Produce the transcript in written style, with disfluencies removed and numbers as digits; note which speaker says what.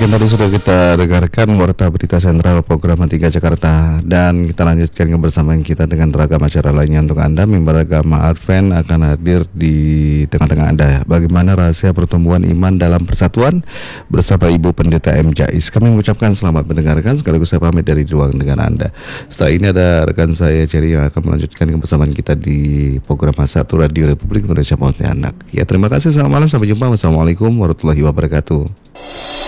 Speaker 1: Demikian tadi sudah kita dengarkan Warta Berita Sentral Program 3 Jakarta. Dan kita lanjutkan kebersamaan kita dengan ragam acara lainnya untuk Anda. Mimbar Agama Advent akan hadir di tengah-tengah Anda. Bagaimana rahasia pertumbuhan iman dalam persatuan bersama Ibu Pendeta M. Jais. Kami mengucapkan selamat mendengarkan, sekaligus saya pamit dari ruang dengan Anda. Setelah ini ada rekan saya Jerry yang akan melanjutkan kebersamaan kita di program Satu Radio Republik Indonesia Pontianak. Ya, terima kasih, selamat malam, sampai jumpa. Wassalamualaikum warahmatullahi wabarakatuh.